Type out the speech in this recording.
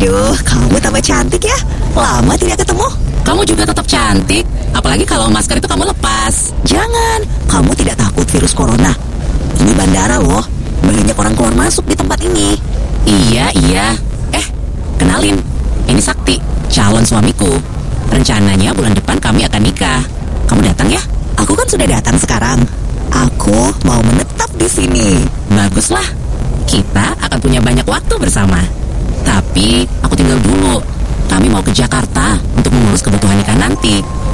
Aduh, kamu tambah cantik ya. Lama tidak ketemu. Kamu juga tetap cantik, apalagi kalau masker itu kamu lepas. Jangan, kamu tidak takut virus corona? Ini bandara loh, banyak orang keluar masuk di tempat ini. Iya. Kenalin, ini Sakti, calon suamiku. Rencananya bulan depan kami akan nikah. Kamu datang ya? Aku kan sudah datang sekarang. Aku mau menetap di sini. Baguslah, kita akan punya banyak waktu bersama. Tapi aku tinggal dulu. Kami mau ke Jakarta untuk mengurus kebutuhan nikah nanti.